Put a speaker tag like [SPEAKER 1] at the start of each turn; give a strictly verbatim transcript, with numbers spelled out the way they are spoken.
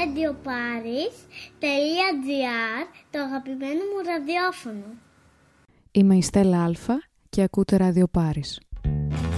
[SPEAKER 1] ρέιντιο πάρις τελεία τζι άρ, το αγαπημένο μου ραδιόφωνο.
[SPEAKER 2] Είμαι η Στέλλα Αλφα και ακούτε Radio Paris.